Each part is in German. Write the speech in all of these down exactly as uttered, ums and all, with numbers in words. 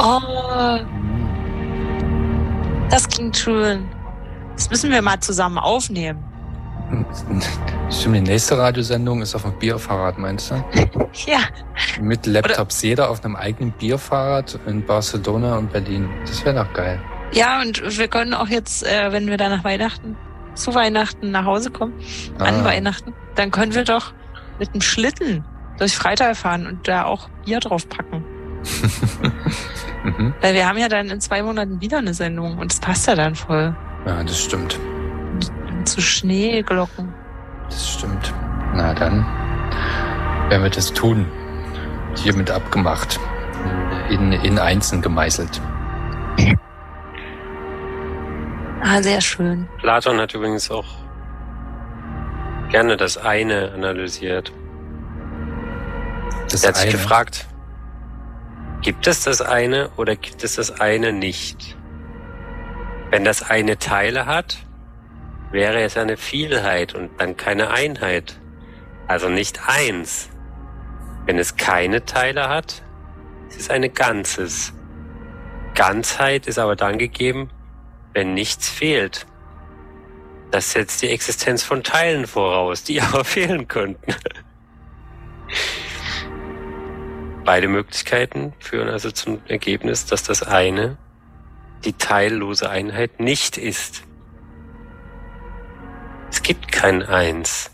Oh, das klingt schön. Das müssen wir mal zusammen aufnehmen. Stimmt, die nächste Radiosendung ist auf dem Bierfahrrad, meinst du? Ja. Mit Laptops, Oder jeder auf einem eigenen Bierfahrrad in Barcelona und Berlin. Das wäre doch geil. Ja, und wir können auch jetzt, äh, wenn wir da nach Weihnachten, zu Weihnachten nach Hause kommen, ah. an Weihnachten, dann können wir doch mit einem Schlitten durch Freital fahren und da auch Bier drauf packen. mhm. Weil wir haben ja dann in zwei Monaten wieder eine Sendung und das passt ja dann voll. Ja, das stimmt. Und zu Schneeglocken. Das stimmt. Na dann werden wir das tun. Hiermit abgemacht. In, in Einzeln gemeißelt. Ah, sehr schön. Platon hat übrigens auch gerne das eine analysiert. Das er hat sich eine. gefragt, gibt es das eine oder gibt es das eine nicht? Wenn das eine Teile hat, wäre es eine Vielheit und dann keine Einheit. Also nicht eins. Wenn es keine Teile hat, ist es ein Ganzes. Ganzheit ist aber dann gegeben, wenn nichts fehlt. Das setzt die Existenz von Teilen voraus, die aber fehlen könnten. Beide Möglichkeiten führen also zum Ergebnis, dass das eine die teillose Einheit nicht ist. Es gibt kein Eins.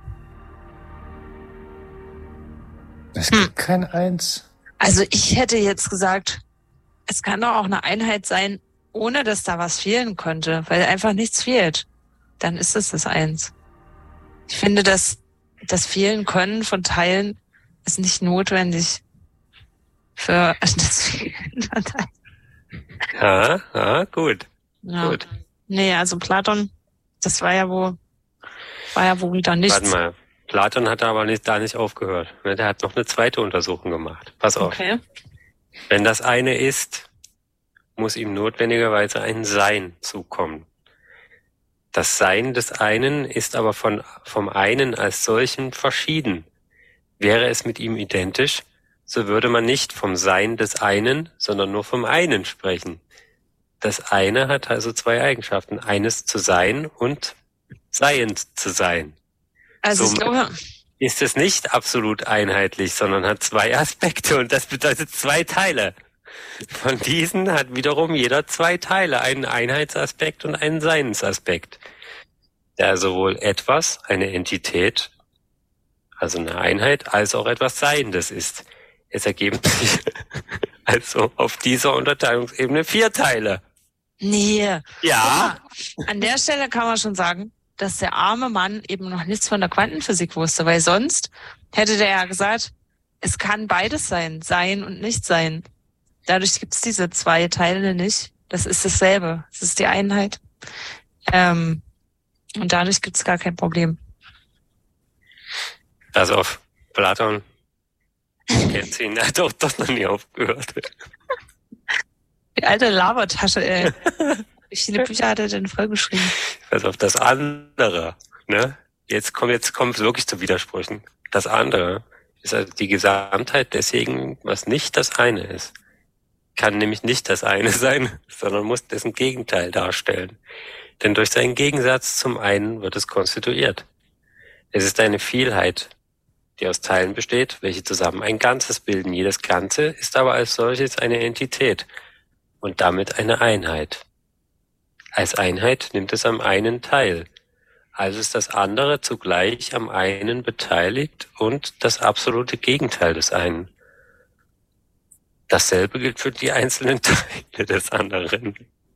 Es gibt hm. kein Eins. Also ich hätte jetzt gesagt, es kann doch auch eine Einheit sein, ohne dass da was fehlen könnte, weil einfach nichts fehlt. Dann ist es das Eins. Ich finde, dass das Fehlen können von Teilen ist nicht notwendig für das Fehlen von Teilen. Ja, ja, gut. Ja. Gut. Nee, also Platon, das war ja wohl, war ja wohl wieder nichts. Warte mal, Platon hat aber nicht, da nicht aufgehört. Der hat noch eine zweite Untersuchung gemacht. Pass auf. Okay. Wenn das eine ist, muss ihm notwendigerweise ein Sein zukommen. Das Sein des einen ist aber von, vom einen als solchen verschieden. Wäre es mit ihm identisch, so würde man nicht vom Sein des einen, sondern nur vom einen sprechen. Das eine hat also zwei Eigenschaften. Eines zu sein und seiend zu sein. Also so ich glaube, ist es nicht absolut einheitlich, sondern hat zwei Aspekte und das bedeutet zwei Teile. Von diesen hat wiederum jeder zwei Teile, einen Einheitsaspekt und einen Seinsaspekt. Der sowohl etwas, eine Entität, also eine Einheit, als auch etwas Seiendes ist. Es ergeben sich also auf dieser Unterteilungsebene vier Teile. Nee. Ja. Mal, an der Stelle kann man schon sagen, dass der arme Mann eben noch nichts von der Quantenphysik wusste, weil sonst hätte der ja gesagt, es kann beides sein, sein und nicht sein. Dadurch gibt es diese zwei Teile nicht. Das ist dasselbe. Das ist die Einheit. Ähm, und dadurch gibt es gar kein Problem. Pass auf, Platon. Kennt ihn, er hat doch, doch noch nie aufgehört. Die alte Labertasche, ey. Wie viele Bücher hat er denn vollgeschrieben? Pass auf, das andere, ne? Jetzt kommt, jetzt kommt es wirklich zu Widersprüchen. Das andere ist also die Gesamtheit deswegen, was nicht das eine ist. Kann nämlich nicht das eine sein, sondern muss dessen Gegenteil darstellen. Denn durch seinen Gegensatz zum einen wird es konstituiert. Es ist eine Vielheit, die aus Teilen besteht, welche zusammen ein Ganzes bilden. Jedes Ganze ist aber als solches eine Entität und damit eine Einheit. Als Einheit nimmt es am einen teil. Also ist das andere zugleich am einen beteiligt und das absolute Gegenteil des einen. Dasselbe gilt für die einzelnen Teile des anderen.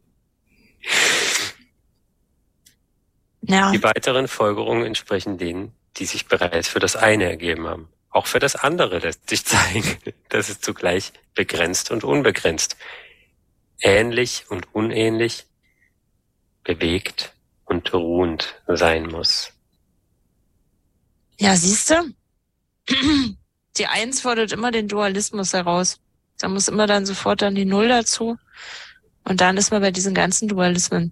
Ja. Die weiteren Folgerungen entsprechen denen, die sich bereits für das eine ergeben haben. Auch für das andere lässt sich zeigen, dass es zugleich begrenzt und unbegrenzt, ähnlich und unähnlich, bewegt und ruhend sein muss. Ja, siehst du? Die Eins fordert immer den Dualismus heraus. Da muss immer dann sofort dann die Null dazu. Und dann ist man bei diesen ganzen Dualismen.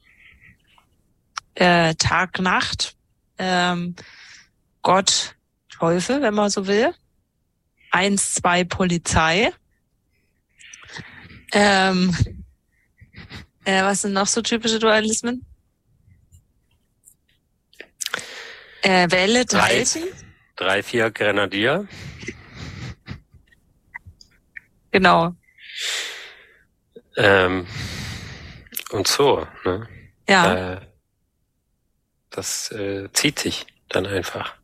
Äh, Tag, Nacht, ähm, Gott, Teufel, wenn man so will. Eins, zwei, Polizei. Ähm, äh, was sind noch so typische Dualismen? Äh, Wähle Teilchen. Drei, vier Grenadier. Genau. Ähm, und so, ne? Ja. Äh, das äh, zieht sich dann einfach.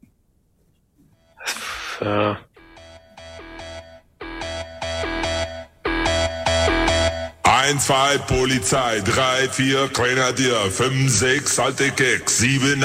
Das, äh, Eins, zwei, Polizei, drei, vier, Grenadier, fünf, sechs, alte Keks, sieben,